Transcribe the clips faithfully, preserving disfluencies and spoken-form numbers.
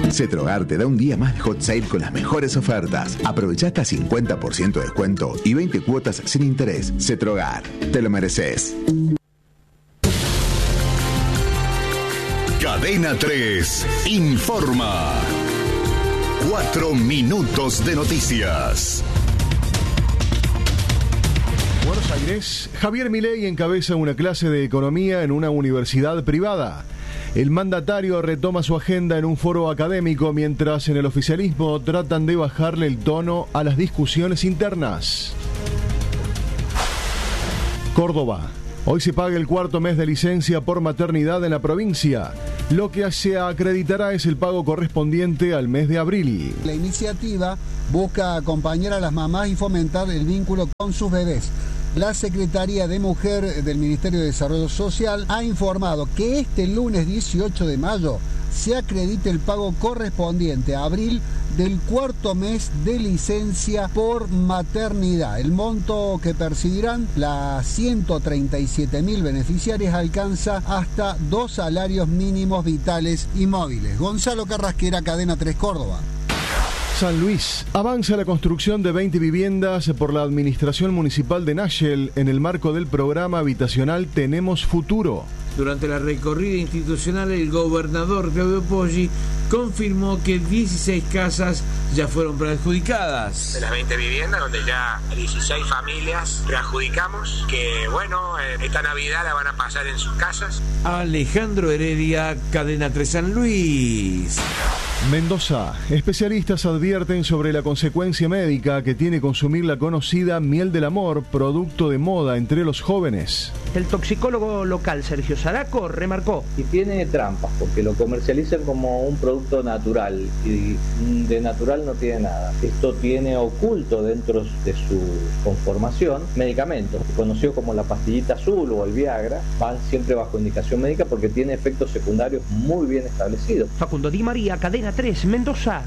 Cetrogar te da un día más de hot sale con las mejores ofertas. Aprovecha hasta cincuenta por ciento de descuento y veinte cuotas sin interés. Cetrogar, te lo mereces. Cadena tres informa. Cuatro minutos de noticias. Buenos Aires, Javier Milei encabeza una clase de economía en una universidad privada. El mandatario retoma su agenda en un foro académico mientras en el oficialismo tratan de bajarle el tono a las discusiones internas. Córdoba. Hoy se paga el cuarto mes de licencia por maternidad en la provincia. Lo que se acreditará es el pago correspondiente al mes de abril. La iniciativa busca acompañar a las mamás y fomentar el vínculo con sus bebés. La Secretaría de Mujer del Ministerio de Desarrollo Social ha informado que este lunes dieciocho de mayo se acredita el pago correspondiente a abril del cuarto mes de licencia por maternidad. El monto que percibirán las ciento treinta y siete mil beneficiarias alcanza hasta dos salarios mínimos vitales y móviles. Gonzalo Carrasquera, Cadena tres Córdoba. San Luis. Avanza la construcción de veinte viviendas por la Administración Municipal de Nashel en el marco del programa habitacional Tenemos Futuro. Durante la recorrida institucional, el gobernador Claudio Poggi confirmó que dieciséis casas ya fueron preadjudicadas. De las veinte viviendas, donde ya dieciséis familias preadjudicamos, que bueno, esta Navidad la van a pasar en sus casas. Alejandro Heredia, Cadena tres San Luis. Mendoza. Especialistas advierten sobre la consecuencia médica que tiene consumir la conocida miel del amor, producto de moda entre los jóvenes. El toxicólogo local Sergio Zaraco remarcó: y tiene trampas porque lo comercializan como un producto natural y de natural no tiene nada. Esto tiene oculto dentro de su conformación medicamentos, conocido como la pastillita azul o el Viagra, van siempre bajo indicación médica porque tiene efectos secundarios muy bien establecidos. Facundo Di María, Cadena tres, Mendoza.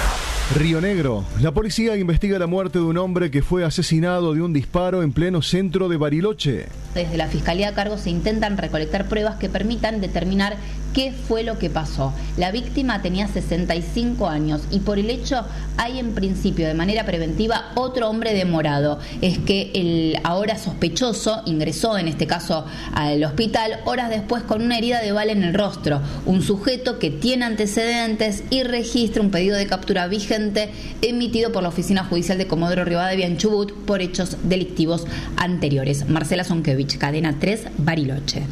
Río Negro. La policía investiga la muerte de un hombre que fue asesinado de un disparo en pleno centro de Bariloche. Desde la Fiscalía a cargo se intentan recolectar pruebas que permitan determinar qué fue lo que pasó. La víctima tenía sesenta y cinco años y por el hecho hay en principio de manera preventiva otro hombre demorado. Es que el ahora sospechoso ingresó en este caso al hospital horas después con una herida de bala en el rostro. Un sujeto que tiene antecedentes y registra un pedido de captura vigente emitido por la Oficina Judicial de Comodoro Rivadavia en Chubut por hechos delictivos anteriores. Marcela Zonkevich, Cadena tres, Bariloche.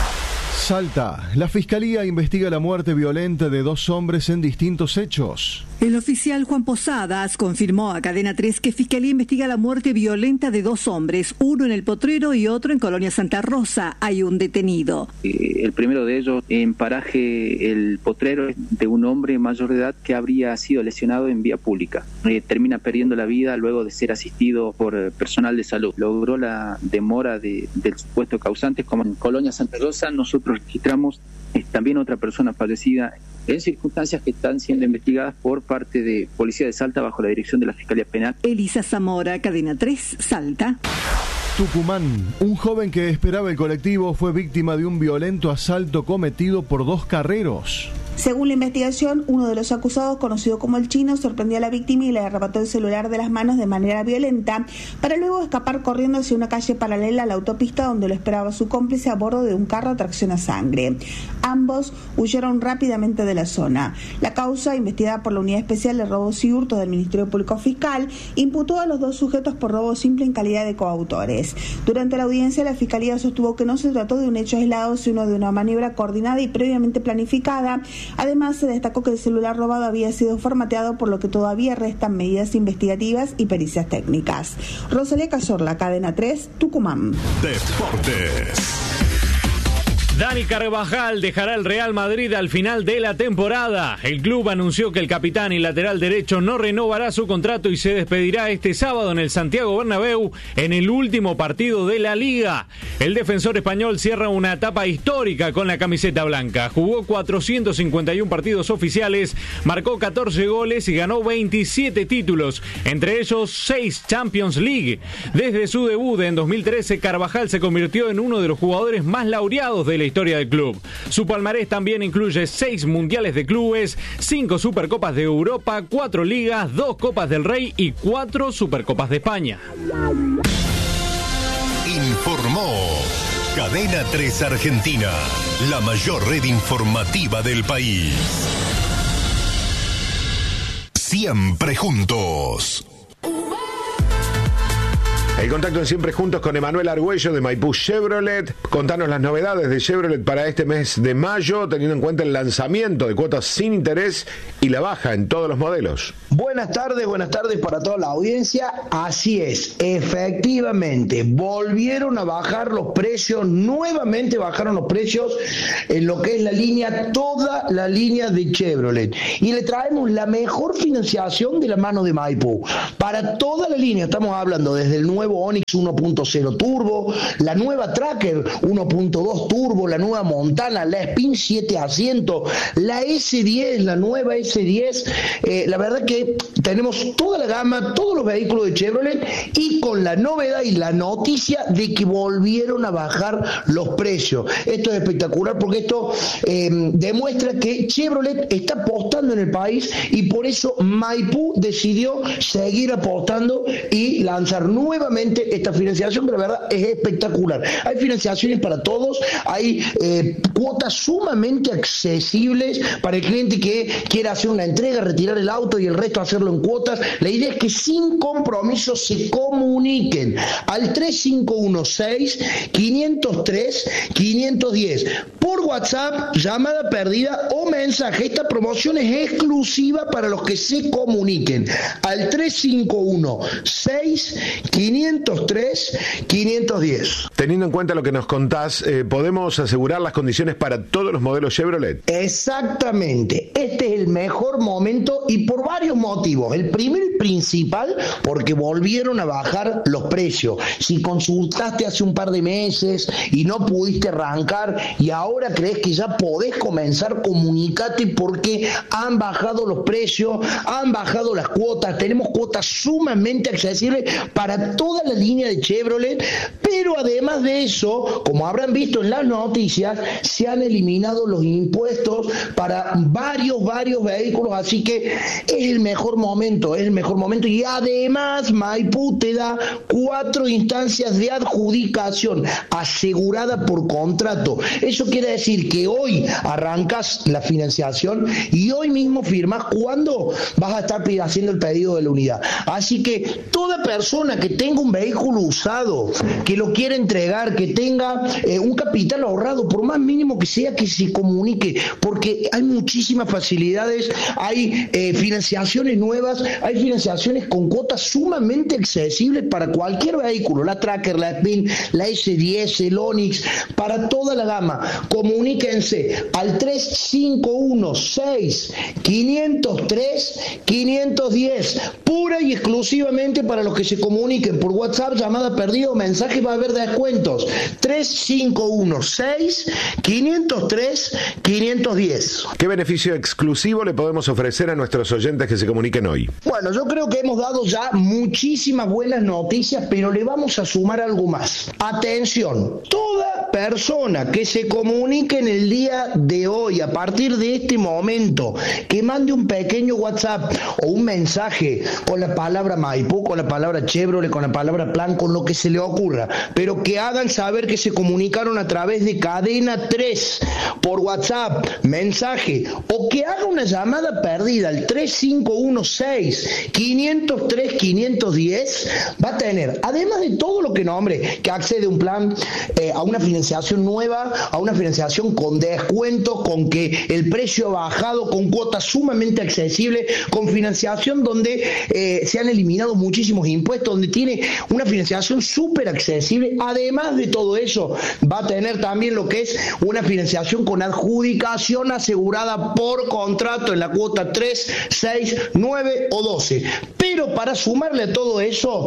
Salta. La Fiscalía investiga la muerte violenta de dos hombres en distintos hechos. El oficial Juan Posadas confirmó a Cadena tres que Fiscalía investiga la muerte violenta de dos hombres, uno en El Potrero y otro en Colonia Santa Rosa. Hay un detenido. Eh, el primero de ellos en paraje El Potrero, de un hombre mayor de edad que habría sido lesionado en vía pública. Eh, termina perdiendo la vida luego de ser asistido por eh, personal de salud. Logró la demora de, del supuesto causante. Como en Colonia Santa Rosa nosotros registramos eh, también otra persona fallecida en circunstancias que están siendo investigadas por parte de Policía de Salta bajo la dirección de la Fiscalía Penal. Elisa Zamora, Cadena tres, Salta. Tucumán. Un joven que esperaba el colectivo fue víctima de un violento asalto cometido por dos carreros. Según la investigación, uno de los acusados, conocido como el Chino, sorprendió a la víctima y le arrebató el celular de las manos de manera violenta, para luego escapar corriendo hacia una calle paralela a la autopista donde lo esperaba su cómplice a bordo de un carro a tracción a sangre. Ambos huyeron rápidamente de la zona. La causa, investigada por la Unidad Especial de Robos y Hurtos del Ministerio Público Fiscal, imputó a los dos sujetos por robo simple en calidad de coautores. Durante la audiencia, la Fiscalía sostuvo que no se trató de un hecho aislado, sino de una maniobra coordinada y previamente planificada. Además, se destacó que el celular robado había sido formateado, por lo que todavía restan medidas investigativas y pericias técnicas. Rosalía Cazorla, Cadena tres, Tucumán. Deportes. Dani Carvajal dejará el Real Madrid al final de la temporada. El club anunció que el capitán y lateral derecho no renovará su contrato y se despedirá este sábado en el Santiago Bernabéu en el último partido de la Liga. El defensor español cierra una etapa histórica con la camiseta blanca. Jugó cuatrocientos cincuenta y uno partidos oficiales, marcó catorce goles y ganó veintisiete títulos, entre ellos seis Champions League. Desde su debut en dos mil trece, Carvajal se convirtió en uno de los jugadores más laureados del la historia del club. Su palmarés también incluye seis mundiales de clubes, cinco supercopas de Europa, cuatro ligas, dos copas del Rey y cuatro supercopas de España. Informó Cadena tres Argentina, la mayor red informativa del país. Siempre juntos. El contacto en Siempre Juntos con Emanuel Argüello de Maipú Chevrolet. Contanos las novedades de Chevrolet para este mes de mayo, teniendo en cuenta el lanzamiento de cuotas sin interés y la baja en todos los modelos. Buenas tardes, buenas tardes para toda la audiencia. Así es, efectivamente, volvieron a bajar los precios, nuevamente bajaron los precios en lo que es la línea, toda la línea de Chevrolet. Y le traemos la mejor financiación de la mano de Maipú. Para toda la línea, estamos hablando desde el nuevo Onix uno punto cero Turbo, la nueva Tracker uno punto dos Turbo, la nueva Montana, la Spin siete asientos, la ese diez, la nueva ese diez. Eh, la verdad que tenemos toda la gama, todos los vehículos de Chevrolet y con la novedad y la noticia de que volvieron a bajar los precios. Esto es espectacular porque esto eh, demuestra que Chevrolet está apostando en el país y por eso Maipú decidió seguir apostando y lanzar nuevamente esta financiación que la verdad es espectacular. Hay financiaciones para todos, hay eh, cuotas sumamente accesibles para el cliente que quiera hacer una entrega, retirar el auto y el resto hacerlo en cuotas. La idea es que sin compromiso se comuniquen al tres cinco uno seis, cinco cero tres, cinco uno cero por WhatsApp, llamada perdida o mensaje. Esta promoción es exclusiva para los que se comuniquen al tres cinco uno seis, cinco cero tres, cinco uno cero. Teniendo en cuenta lo que nos contás, eh, ¿podemos asegurar las condiciones para todos los modelos Chevrolet? Exactamente, este es el mejor momento y por varios motivos. El primero y principal, porque volvieron a bajar los precios. Si consultaste hace un par de meses y no pudiste arrancar y ahora crees que ya podés comenzar, comunícate porque han bajado los precios, han bajado las cuotas, tenemos cuotas sumamente accesibles para toda la línea de Chevrolet, pero además de eso, como habrán visto en las noticias, se han eliminado los impuestos para varios, varios vehículos, así que es el mejor momento, es el mejor momento y además Maipú te da cuatro instancias de adjudicación asegurada por contrato. Eso quiere decir que hoy arrancas la financiación y hoy mismo firmas cuando vas a estar haciendo el pedido de la unidad. Así que toda persona que tenga un vehículo usado, que lo quiera entregar, que tenga eh, un capital ahorrado, por más mínimo que sea, que se comunique, porque hay muchísimas facilidades, hay eh, financiaciones nuevas, hay financiaciones con cuotas sumamente accesibles para cualquier vehículo, la Tracker, la Spin, la ese diez, el Onix, para toda la gama. Comuníquense al tres cinco uno seis, cinco cero tres, cinco uno cero, pura y exclusivamente para los que se comuniquen por WhatsApp, llamada perdida o mensaje, va a haber descuentos. tres cinco uno seis, cinco cero tres, cinco uno cero. ¿Qué beneficio exclusivo le podemos ofrecer a nuestros oyentes que se comuniquen hoy? Bueno, yo creo que hemos dado ya muchísimas buenas noticias, pero le vamos a sumar algo más. Atención, toda persona que se comunique en el día de hoy, a partir de este momento, que mande un pequeño WhatsApp o un mensaje con la palabra Maipú, con la palabra Chevrolet, con la palabra Plan, con lo que se le ocurra, pero que hagan saber que se comunicaron a través de Cadena tres por WhatsApp, mensaje, o que haga una llamada perdida al tres cinco uno seis, cinco cero tres, cinco uno cero, va a tener, además de todo lo que nombre, que accede a un plan, eh, a una financiación nueva, a una financiación con descuentos, con que el precio ha bajado, con cuotas sumamente accesibles, con financiación donde eh, se han eliminado muchísimos impuestos, donde tiene una financiación súper accesible. Además de todo eso, va a tener también lo que es una financiación con adjudicación asegurada por contrato en la cuota tres, seis, nueve o doce. Pero para sumarle a todo eso,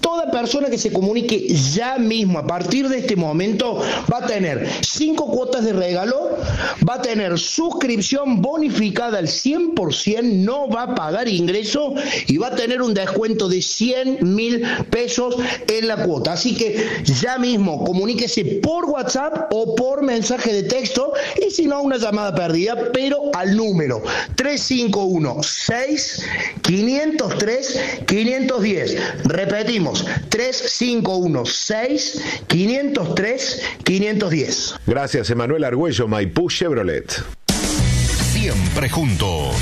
Toda persona que se comunique ya mismo a partir de este momento va a tener cinco cuotas de regalo, va a tener suscripción bonificada al cien por ciento, no va a pagar ingreso y va a tener un descuento de cien mil pesos en la cuota. Así que ya mismo comuníquese por WhatsApp o por mensaje de texto y si no, una llamada perdida, pero al número tres cinco uno seis, cinco cero tres, quinientos diez. Repetimos, tres cinco uno seis, cinco cero tres, quinientos diez. Gracias, Emanuel Argüello, Maipú Chevrolet. Siempre juntos.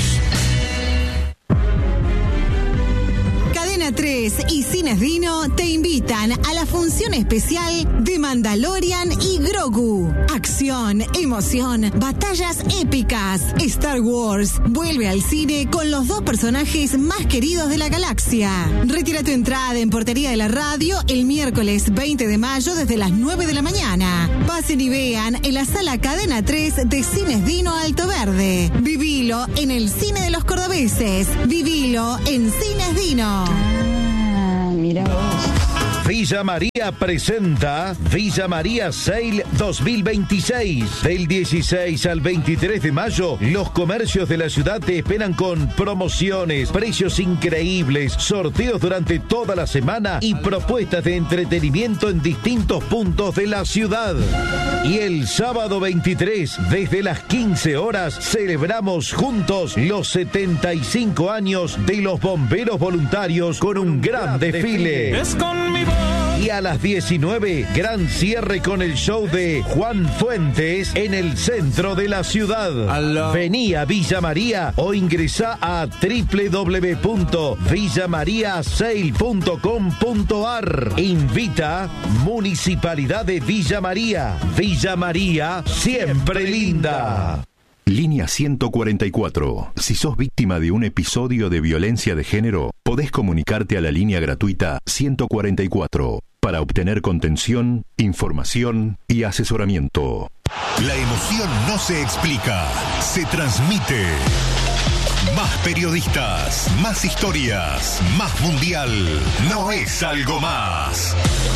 Cadena tres y Cines Dino te invitan a la función especial de Mandalorian y Grogu. Acción, emoción, batallas épicas. Star Wars vuelve al cine con los dos personajes más queridos de la galaxia. Retira tu entrada en Portería de la Radio el miércoles veinte de mayo desde las nueve de la mañana. Pasen y vean en la sala Cadena tres de Cines Dino Alto Verde. Vivilo en el cine de los cordobeses. Vivilo en Cines Dino. Ah, mira vos. Villa María presenta Villa María Sale dos mil veintiséis. Del dieciséis al veintitrés de mayo, los comercios de la ciudad te esperan con promociones, precios increíbles, sorteos durante toda la semana y propuestas de entretenimiento en distintos puntos de la ciudad. Y el sábado veintitrés, desde las quince horas, celebramos juntos los setenta y cinco años de los bomberos voluntarios con un gran desfile. Es con mi voz. Y a las diecinueve, gran cierre con el show de Juan Fuentes en el centro de la ciudad. Vení a Villa María o ingresá a doble u doble u doble u punto villa maría sale punto com punto a r. Invita Municipalidad de Villa María. Villa María, siempre linda. Línea ciento cuarenta y cuatro. Si sos víctima de un episodio de violencia de género, podés comunicarte a la línea gratuita ciento cuarenta y cuatro para obtener contención, información y asesoramiento. La emoción no se explica, se transmite. Más periodistas, más historias, más mundial. No es algo más.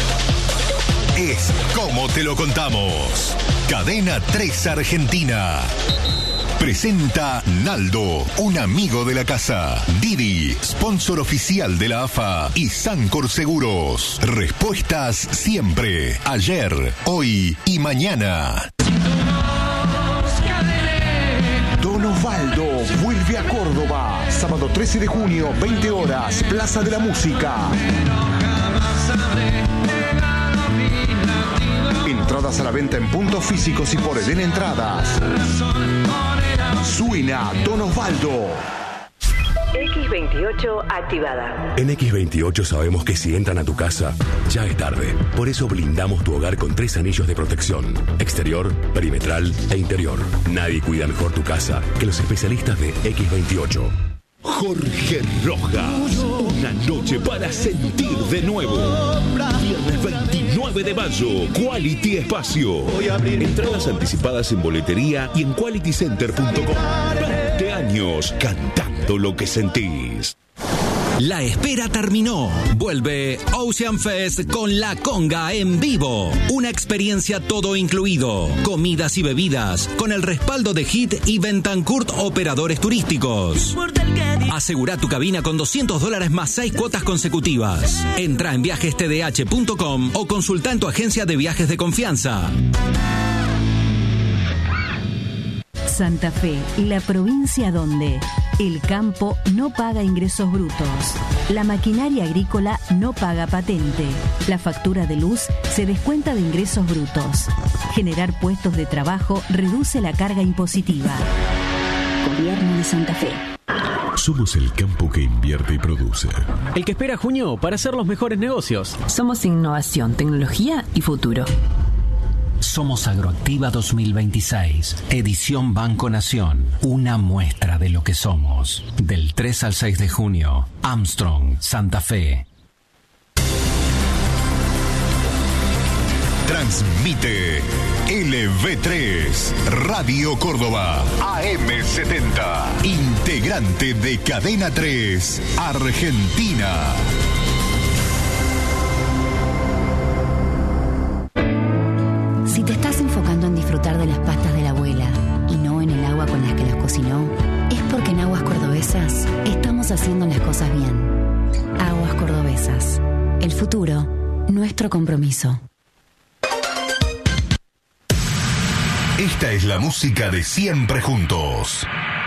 Es como te lo contamos. Cadena tres Argentina. Presenta Naldo, un amigo de la casa. Didi, sponsor oficial de la A F A. Y Sancor Seguros. Respuestas siempre. Ayer, hoy y mañana. Don Osvaldo vuelve a Córdoba. Sábado trece de junio, veinte horas, Plaza de la Música. Entradas a la venta en puntos físicos y por Eden Entradas. Suena Don Osvaldo. equis veintiocho activada. En equis veintiocho sabemos que si entran a tu casa, ya es tarde. Por eso blindamos tu hogar con tres anillos de protección: exterior, perimetral e interior. Nadie cuida mejor tu casa que los especialistas de equis veintiocho. Jorge Rojas, una noche para sentir de nuevo. Viernes veintinueve de mayo, Quality Espacio. Entradas anticipadas en boletería y en quality center punto com. veinte años cantando lo que sentís. La espera terminó. Vuelve Ocean Fest con La Conga en vivo. Una experiencia todo incluido. Comidas y bebidas con el respaldo de Hit y Bentancourt Operadores Turísticos. Asegura tu cabina con doscientos dólares más seis cuotas consecutivas. Entra en viajes t d h punto com o consulta en tu agencia de viajes de confianza. Santa Fe, la provincia donde el campo no paga ingresos brutos, la maquinaria agrícola no paga patente, la factura de luz se descuenta de ingresos brutos. Generar puestos de trabajo reduce la carga impositiva. Gobierno de Santa Fe. Somos el campo que invierte y produce. El que espera junio para hacer los mejores negocios. Somos innovación, tecnología y futuro. Somos Agroactiva dos mil veintiséis, edición Banco Nación, una muestra de lo que somos. Del tres al seis de junio, Armstrong, Santa Fe. Transmite L V tres, Radio Córdoba, A M setenta, integrante de Cadena tres, Argentina. es porque en Aguas Cordobesas estamos haciendo las cosas bien. Aguas Cordobesas. El futuro, nuestro compromiso. Esta es la música de Siempre Juntos.